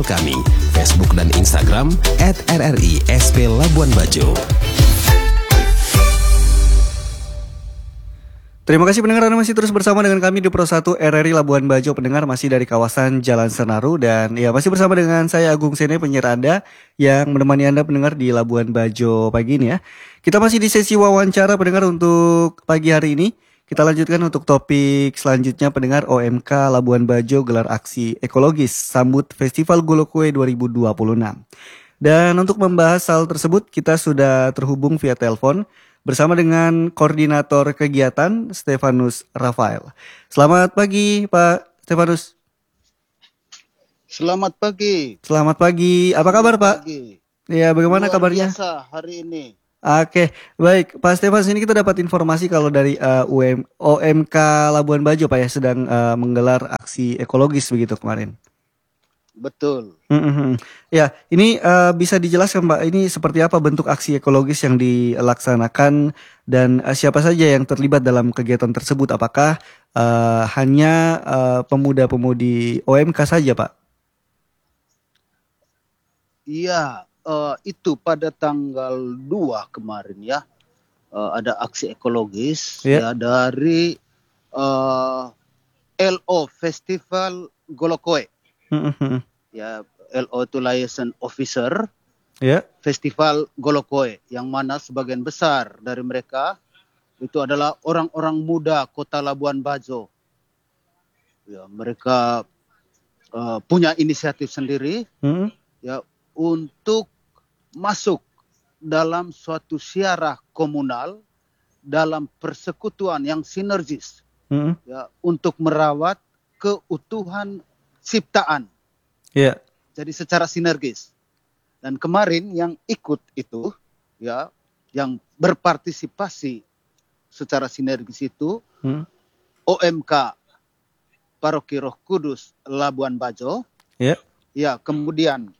kami, Facebook dan Instagram @RRI SP Labuan Bajo. Terima kasih pendengar, Anda masih terus bersama dengan kami di Pro 1 RRI Labuan Bajo. Pendengar masih dari kawasan Jalan Senaru dan ya masih bersama dengan saya Agung Sene, penyiar Anda yang menemani Anda pendengar di Labuan Bajo pagi ini ya. Kita masih di sesi wawancara pendengar untuk pagi hari ini. Kita lanjutkan untuk topik selanjutnya pendengar. OMK Labuan Bajo gelar aksi ekologis sambut Festival Golokwe 2026. Dan untuk membahas hal tersebut kita sudah terhubung via telepon bersama dengan koordinator kegiatan Stefanus Rafael. Selamat pagi Pak Stefanus. Selamat pagi. Selamat pagi. Apa kabar Pak? Pagi. Ya, bagaimana Luar kabarnya? biasa hari ini. Oke, baik Pak Stefanus, ini kita dapat informasi kalau dari OMK Labuan Bajo Pak ya sedang menggelar aksi ekologis begitu kemarin. Betul. Ya, ini bisa dijelaskan Pak, ini seperti apa bentuk aksi ekologis yang dilaksanakan dan siapa saja yang terlibat dalam kegiatan tersebut? Apakah hanya pemuda-pemudi OMK saja Pak? Iya, itu pada tanggal 2 kemarin ya. Ada aksi ekologis ya dari LO Festival Golokwe. Ya, LO itu liaison officer Festival Golokwe, yang mana sebagian besar dari mereka itu adalah orang-orang muda Kota Labuan Bajo. Ya, mereka punya inisiatif sendiri ya untuk masuk dalam suatu syarah komunal dalam persekutuan yang sinergis ya untuk merawat keutuhan ciptaan. Jadi secara sinergis. Dan kemarin yang ikut itu ya, yang berpartisipasi secara sinergis itu OMK Paroki Roh Kudus Labuan Bajo. Ya, kemudian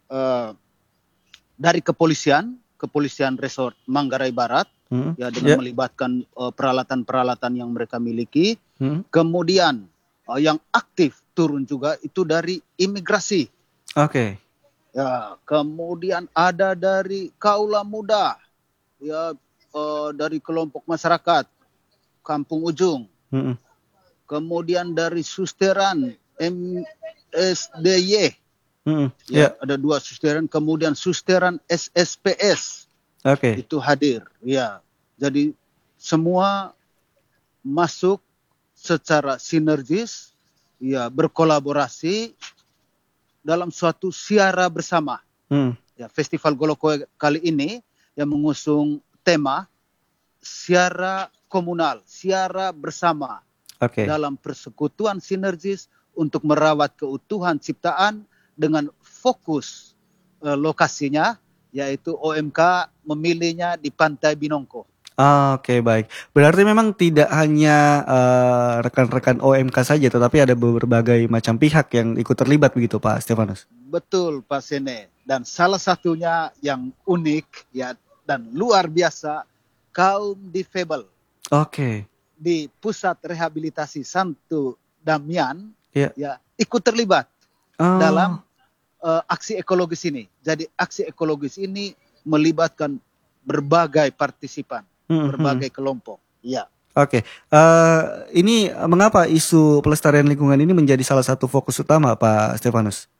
dari kepolisian Resort Manggarai Barat ya dengan melibatkan peralatan-peralatan yang mereka miliki. Kemudian yang aktif turun juga itu dari imigrasi. Ya, kemudian ada dari kaula muda, ya dari kelompok masyarakat Kampung Ujung. Kemudian dari susteran MSDY. Ya, ada 2 susteran, kemudian susteran SSPS. Itu hadir. Ya, jadi semua masuk secara sinergis, ya berkolaborasi dalam suatu siara bersama. Ya, Festival Golokwe kali ini yang mengusung tema siara komunal, siara bersama dalam persekutuan sinergis untuk merawat keutuhan ciptaan dengan fokus lokasinya yaitu OMK memilihnya di Pantai Binongko. Baik. Berarti memang tidak hanya rekan-rekan OMK saja, tetapi ada berbagai macam pihak yang ikut terlibat begitu Pak Stefanus? Betul Pak Sene. Dan salah satunya yang unik ya dan luar biasa, kaum difabel. Di Pusat Rehabilitasi Santo Damian ya ikut terlibat dalam aksi ekologis ini. Jadi aksi ekologis ini melibatkan berbagai partisipan. Berbagai kelompok. Ya. Ini mengapa isu pelestarian lingkungan ini menjadi salah satu fokus utama Pak Stefanus?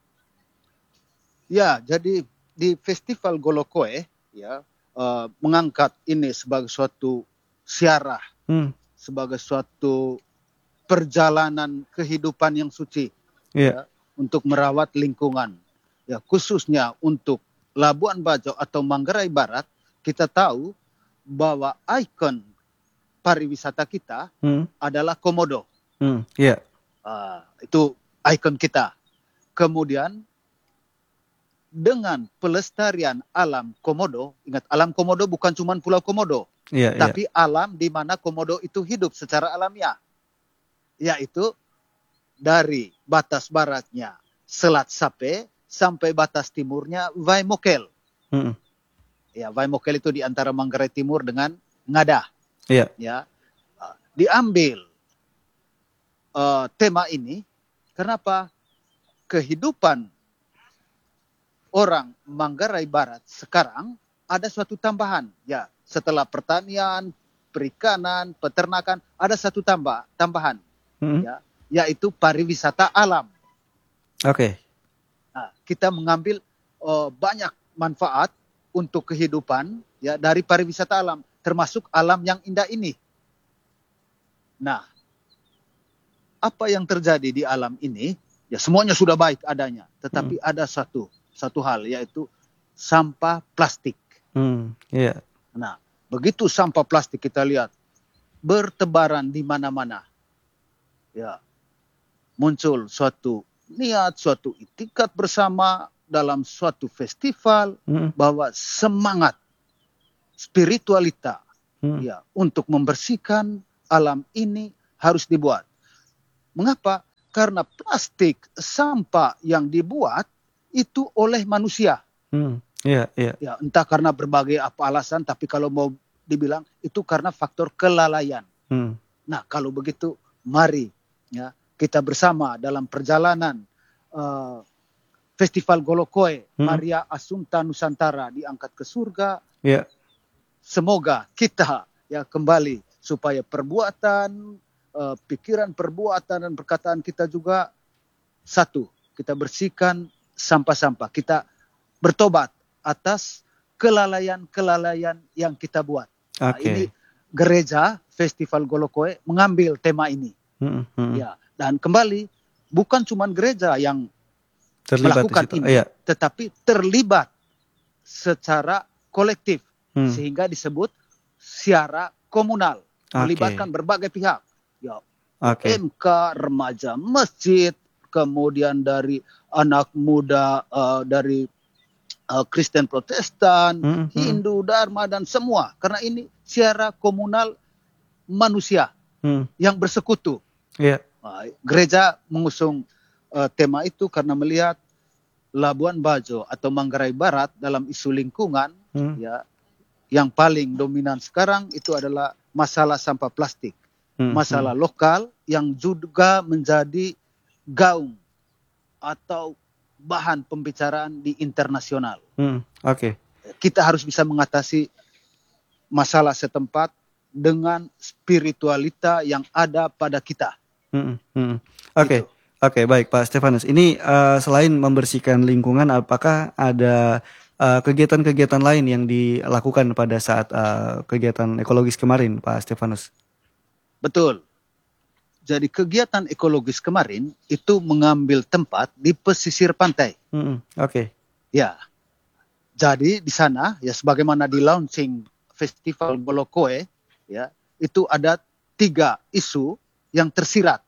Ya, jadi di Festival Golokwe ya mengangkat ini sebagai suatu syarah, sebagai suatu perjalanan kehidupan yang suci ya, untuk merawat lingkungan. Ya, khususnya untuk Labuan Bajo atau Manggarai Barat, kita tahu bahwa ikon pariwisata kita adalah komodo. Itu ikon kita. Kemudian dengan pelestarian alam komodo, ingat alam komodo bukan cuma Pulau Komodo, tapi alam di mana komodo itu hidup secara alamiah, yaitu dari batas baratnya Selat Sape sampai batas timurnya Waimokel. Ya, Waimokel itu di antara Manggarai Timur dengan Ngada. Ya, diambil tema ini. Kenapa? Kehidupan orang Manggarai Barat sekarang ada suatu tambahan. Ya, setelah pertanian, perikanan, peternakan, ada satu tambahan. Ya, yaitu pariwisata alam. Oke. Nah, kita mengambil banyak manfaat untuk kehidupan ya dari pariwisata alam, termasuk alam yang indah ini. Nah, apa yang terjadi di alam ini? Ya semuanya sudah baik adanya, tetapi ada satu hal, yaitu sampah plastik. Yeah. Nah, begitu sampah plastik kita lihat bertebaran di mana-mana. Ya, muncul suatu niat, suatu itikad bersama dalam suatu festival bahwa semangat spiritualita ya untuk membersihkan alam ini harus dibuat. Mengapa? Karena plastik sampah yang dibuat itu oleh manusia. Ya, entah karena berbagai apa alasan, tapi kalau mau dibilang itu karena faktor kelalaian. Nah, kalau begitu mari ya kita bersama dalam perjalanan Festival Golokoe Maria Assunta Nusantara diangkat ke surga. Semoga kita ya kembali supaya perbuatan, pikiran, perbuatan dan perkataan kita juga satu. Kita bersihkan sampah-sampah. Kita bertobat atas kelalaian-kelalaian yang kita buat. Nah, ini gereja Festival Golokoe mengambil tema ini. Ya, dan kembali bukan cuma gereja yang terlibat melakukan ini, tetapi terlibat secara kolektif sehingga disebut secara komunal, melibatkan berbagai pihak. Ya, MK, remaja masjid, kemudian dari anak muda dari Kristen Protestan, Hindu, Dharma, dan semua. Karena ini secara komunal manusia yang bersekutu. Gereja mengusung tema itu karena melihat Labuan Bajo atau Manggarai Barat dalam isu lingkungan, ya, yang paling dominan sekarang itu adalah masalah sampah plastik. Masalah lokal yang juga menjadi gaung atau bahan pembicaraan di internasional. Kita harus bisa mengatasi masalah setempat dengan spiritualita yang ada pada kita. Oke, baik Pak Stefanus. Ini selain membersihkan lingkungan, apakah ada kegiatan-kegiatan lain yang dilakukan pada saat kegiatan ekologis kemarin, Pak Stefanus? Betul. Jadi kegiatan ekologis kemarin itu mengambil tempat di pesisir pantai. Ya, jadi di sana ya sebagaimana di launching Festival Golokoe, ya itu ada 3 isu yang tersirat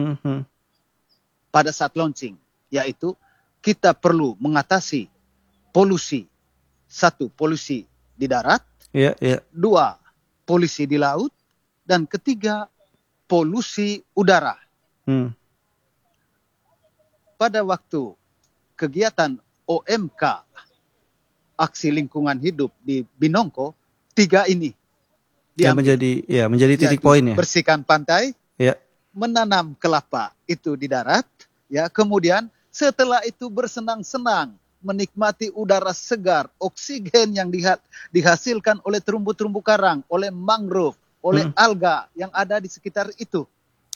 pada saat launching, yaitu kita perlu mengatasi polusi. 1, polusi di darat. 2, polusi di laut. Dan 3, polusi udara. Pada waktu kegiatan OMK, aksi lingkungan hidup di Binongko, 3 ini diambil. menjadi titik poin ya. Bersihkan pantai, menanam kelapa itu di darat, ya. Kemudian setelah itu bersenang-senang menikmati udara segar, oksigen yang dihasilkan oleh terumbu-terumbu karang, oleh mangrove, oleh alga yang ada di sekitar itu.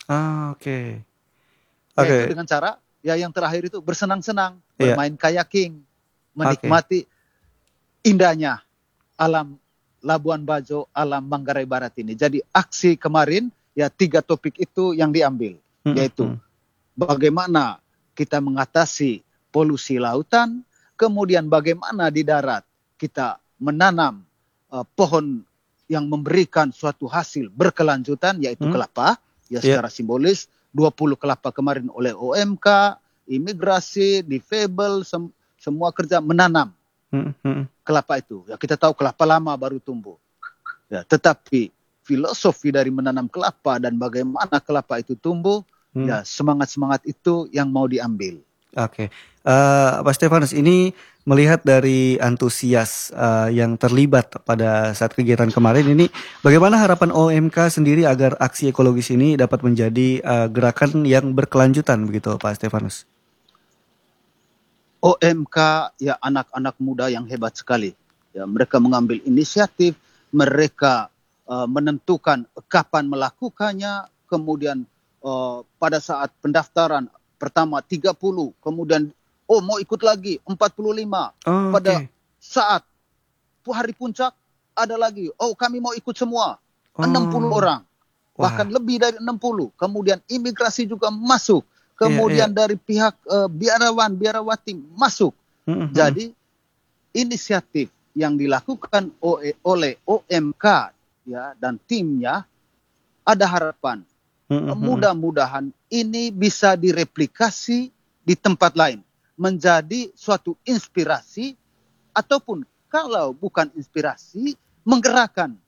Yaitu dengan cara yang terakhir itu bersenang-senang, bermain kayaking, menikmati indahnya alam Labuan Bajo, alam Manggarai Barat ini. Jadi aksi kemarin 3 topik itu yang diambil, yaitu bagaimana kita mengatasi polusi lautan, kemudian bagaimana di darat kita menanam pohon yang memberikan suatu hasil berkelanjutan, yaitu kelapa, secara simbolis, 20 kelapa kemarin oleh OMK, imigrasi, difabel, semua kerja menanam kelapa itu. Ya, kita tahu kelapa lama baru tumbuh. Ya, tetapi filosofi dari menanam kelapa dan bagaimana kelapa itu tumbuh, ya semangat-semangat itu yang mau diambil. Pak Stefanus, ini melihat dari antusias yang terlibat pada saat kegiatan kemarin ini, bagaimana harapan OMK sendiri agar aksi ekologis ini dapat menjadi gerakan yang berkelanjutan begitu Pak Stefanus? OMK ya anak-anak muda yang hebat sekali. Ya, mereka mengambil inisiatif, mereka menentukan kapan melakukannya, kemudian pada saat pendaftaran pertama 30, kemudian mau ikut lagi 45. Pada saat hari puncak ada lagi, kami mau ikut semua. 60 orang. Bahkan lebih dari 60. Kemudian imigrasi juga masuk. Kemudian dari pihak biarawati masuk. Jadi inisiatif yang dilakukan oleh OMK ya dan timnya, ada harapan. Mudah-mudahan ini bisa direplikasi di tempat lain, menjadi suatu inspirasi, ataupun kalau bukan inspirasi, menggerakkan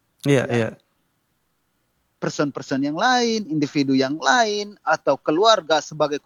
person-person yang lain, individu yang lain, atau keluarga sebagai